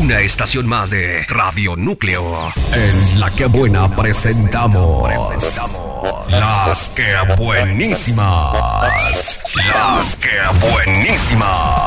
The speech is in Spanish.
Una estación más de Radio Núcleo. En La Que Buena presentamos Las Que Buenísimas. Las Que Buenísimas.